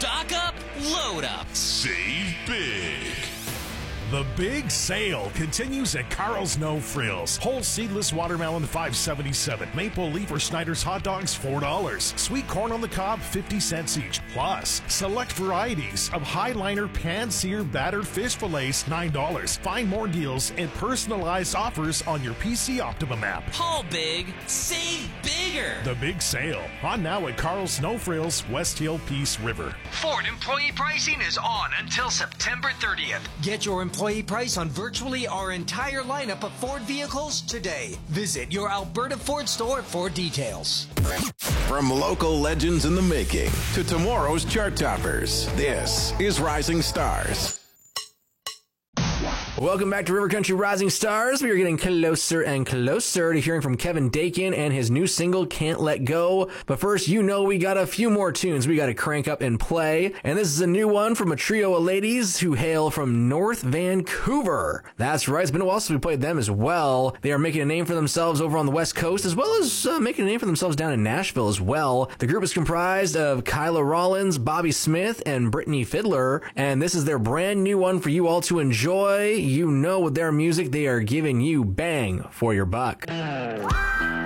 Stock up, load up. Save big. The big sale continues at Carl's No Frills. Whole seedless watermelon $5.77. Maple leaf or Snyder's hot dogs $4. Sweet corn on the cob 50 cents each. Plus, select varieties of Highliner pan-seared battered fish fillets $9. Find more deals and personalized offers on your PC Optimum app. Haul big, save bigger. The big sale on now at Carl's No Frills, West Hill, Peace River. Ford employee pricing is on until September 30th. Get your employee price on virtually our entire lineup of Ford vehicles today. Visit your Alberta Ford store for details. From local legends in the making to tomorrow's chart toppers, this is Rising Stars. Welcome back to River Country Rising Stars. We are getting closer and closer to hearing from Kevin Dakin and his new single, Can't Let Go. But first, we got a few more tunes we got to crank up and play. And this is a new one from a trio of ladies who hail from North Vancouver. That's right. It's been a while since we played them as well. They are making a name for themselves over on the West Coast, as well as making a name for themselves down in Nashville as well. The group is comprised of Kyla Rollins, Bobby Smith, and Brittany Fiddler. And this is their brand new one for you all to enjoy. You know, with their music, they are giving you bang for your buck.